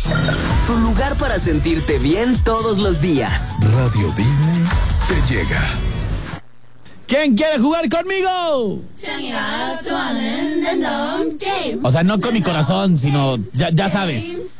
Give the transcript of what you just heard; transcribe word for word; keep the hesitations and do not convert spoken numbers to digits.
Tu lugar para sentirte bien todos los días. Radio Disney te llega. ¿Quién quiere jugar conmigo? O sea, no con mi corazón, sino ya, ya sabes.